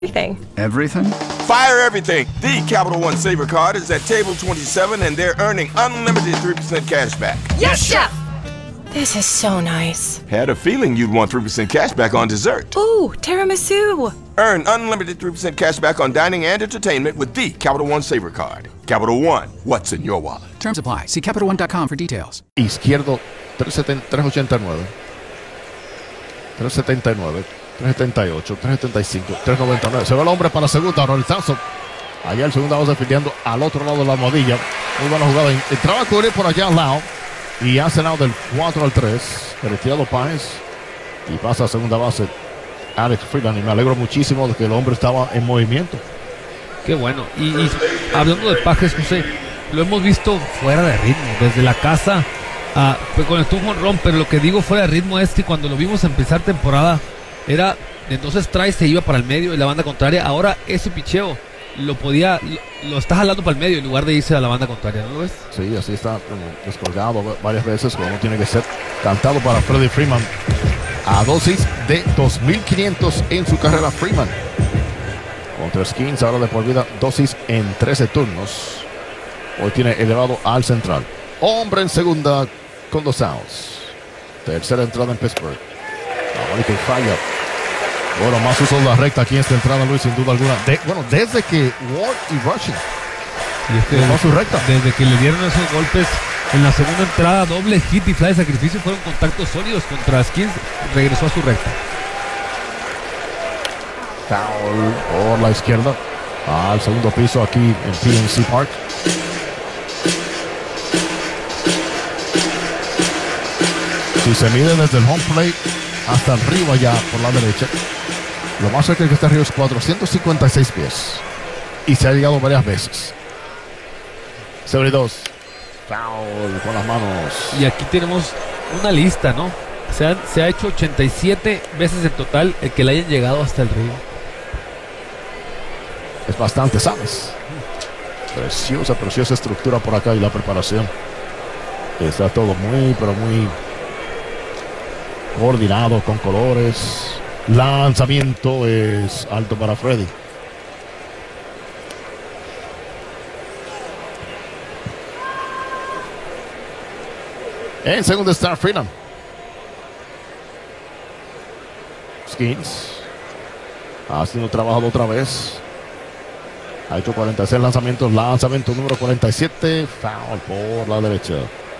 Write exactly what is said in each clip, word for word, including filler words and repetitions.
Everything. Everything? Fire everything. The Capital One Saver Card is at table twenty-seven, and they're earning unlimited three percent cash back. Yes, Chef! This is so nice. Had a feeling you'd want three percent cash back on dessert. Ooh, tiramisu. Earn unlimited three percent cash back on dining and entertainment with the Capital One Saver Card. Capital One, what's in your wallet? Terms apply. See Capital One dot com for details. Izquierdo, tres ochenta y nueve. tres setenta y nueve. tres setenta y ocho, tres setenta y cinco, tres noventa y nueve. Se ve el hombre para la segunda. Ronald Thompson. Allá el segundo base filiando al otro lado de la almohadilla. Muy buena jugada. Entraba a cubrir por allá al lado. Y hace lado del cuatro al tres. Retirado Páez. Y pasa a segunda base Alex Freeland. Y me alegro muchísimo de que el hombre estaba en movimiento. Qué bueno. Y, y hablando de Páez, José, lo hemos visto fuera de ritmo. Desde la casa a, pues conectó un jonrón. Pero lo que digo fuera de ritmo es que cuando lo vimos empezar temporada, era de dos strikes, se iba para el medio y la banda contraria. Ahora ese picheo lo podía, lo, lo está jalando para el medio en lugar de irse a la banda contraria, ¿no lo ves? Sí, así está como descolgado varias veces, como tiene que ser. Cantado para Freddie Freeman. A dosis de dos mil quinientos en su carrera Freeman. Contra Skins, ahora de por vida, dosis en trece turnos. Hoy tiene elevado al central. Hombre en segunda con dos outs. Tercera entrada en Pittsburgh. Ahora que falla. Bueno, más uso de la recta aquí en esta entrada, Luis, sin duda alguna. De, bueno, desde que Ward y Rushing y es que desde, su recta. Desde que le dieron esos golpes en la segunda entrada, doble hit y fly de sacrificio, fueron contactos sólidos contra Skins, regresó a su recta. Foul por la izquierda. Al segundo piso aquí en P N C Park. Si se mide desde el home plate hasta arriba ya por la derecha, lo más cerca que está arriba es cuatrocientos cincuenta y seis pies. Y se ha llegado varias veces. setenta y dos. Foul con las manos. Y aquí tenemos una lista, ¿no? Se, han, se ha hecho ochenta y siete veces en total el que le hayan llegado hasta el río. Es bastante, ¿sabes? Preciosa, preciosa estructura por acá y la preparación. Está todo muy, pero muy coordinado, con colores. Lanzamiento es alto para Freddy. En segundo está Freeland. Skins haciendo trabajo otra vez. Ha hecho cuarenta y seis lanzamientos. Lanzamiento número cuarenta y siete. Foul por la derecha.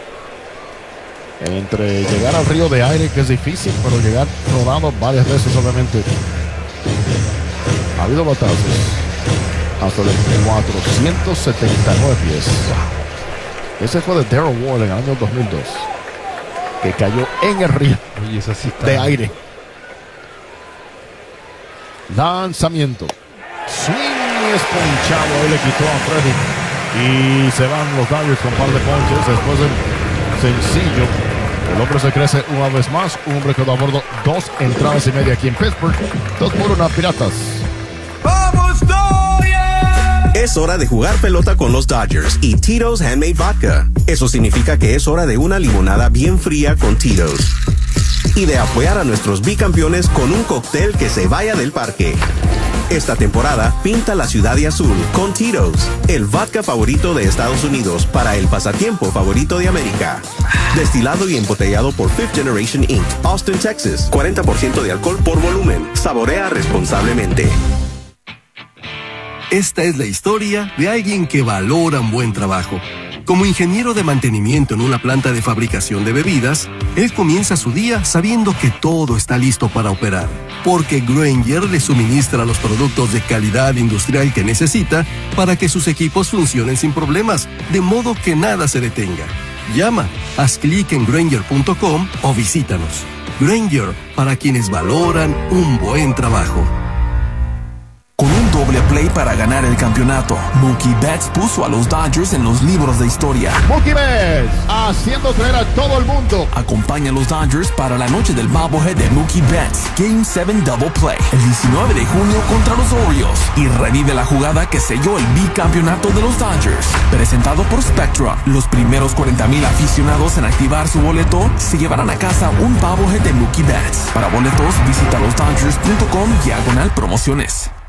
Entre llegar al río de aire, que es difícil, pero llegar rodando varias veces, obviamente. Ha habido batazos hasta de cuatrocientos setenta y nueve pies. Ese fue de Darryl Ward en el año dos mil dos, que cayó en el río Oye, eso sí está de aire. Lanzamiento. Swing esponchado. Ahí le quitó a Freddy. Y se van los Dodgers con un par de ponches. Después del sencillo, el hombre se crece una vez más. Un hombre quedó a bordo. Dos entradas y media aquí en Pittsburgh. Dos por una, Piratas. ¡Vamos, Dodgers! Es hora de jugar pelota con los Dodgers y Tito's Handmade Vodka. Eso significa que es hora de una limonada bien fría con Tito's. Y de apoyar a nuestros bicampeones con un cóctel que se vaya del parque. Esta temporada, pinta la ciudad de azul con Tito's, el vodka favorito de Estados Unidos para el pasatiempo favorito de América. Destilado y embotellado por Fifth Generation incorporated, Austin, Texas. cuarenta por ciento de alcohol por volumen. Saborea responsablemente. Esta es la historia de alguien que valora un buen trabajo. Como ingeniero de mantenimiento en una planta de fabricación de bebidas, él comienza su día sabiendo que todo está listo para operar, porque Grainger le suministra los productos de calidad industrial que necesita para que sus equipos funcionen sin problemas, de modo que nada se detenga. Llama, haz clic en Grainger punto com o visítanos. Grainger, para quienes valoran un buen trabajo. Con un doble play para ganar el campeonato, Mookie Betts puso a los Dodgers en los libros de historia. Mookie Betts haciendo creer a todo el mundo. Acompaña a los Dodgers para la noche del bobblehead de Mookie Betts Game siete Double Play el diecinueve de junio contra los Orioles y revive la jugada que selló el bicampeonato de los Dodgers. Presentado por Spectra, los primeros cuarenta mil aficionados en activar su boleto se llevarán a casa un bobblehead de Mookie Betts. Para boletos visita los Dodgers punto com diagonal promociones.